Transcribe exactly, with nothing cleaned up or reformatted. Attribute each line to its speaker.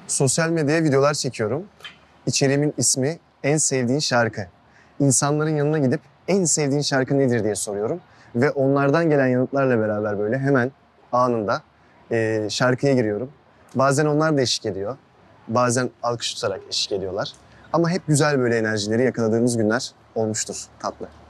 Speaker 1: Sosyal medyaya videolar çekiyorum. İçeriğimin ismi en sevdiğin şarkı. İnsanların yanına gidip en sevdiğin şarkı nedir diye soruyorum. Ve onlardan gelen yanıtlarla beraber böyle hemen anında e, şarkıya giriyorum. Bazen onlar da eşlik ediyor. Bazen alkış tutarak eşlik ediyorlar. Ama hep güzel böyle enerjileri yakaladığımız günler olmuştur tatlı.